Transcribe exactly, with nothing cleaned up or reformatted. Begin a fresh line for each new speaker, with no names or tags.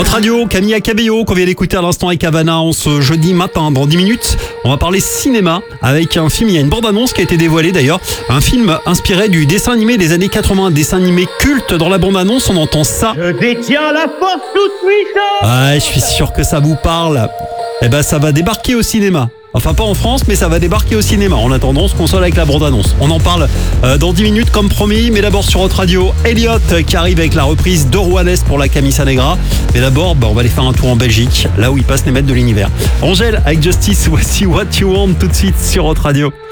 Hot Radio, Camilla Cabello, qu'on vient d'écouter à l'instant avec Havana en ce jeudi matin. Dans dix minutes, on va parler cinéma avec un film. Il y a une bande-annonce qui a été dévoilée d'ailleurs. Un film inspiré du dessin animé des années quatre-vingts, un dessin animé culte. Dans la bande-annonce, on entend ça.
Je détiens la force toute puissante.
Ouais, je suis sûr que ça vous parle. Eh ben, ça va débarquer au cinéma. Enfin, pas en France, mais ça va débarquer au cinéma. En attendant, on se console avec la bande-annonce. On en parle euh, dans dix minutes, comme promis. Mais d'abord, sur Hot Radio, Elliott qui arrive avec la reprise de Juanes pour la Camisa Negra. Mais d'abord, bah, on va aller faire un tour en Belgique, là où ils passent les maîtres de l'univers. Angèle avec Justice, voici What You Want tout de suite sur Hot Radio.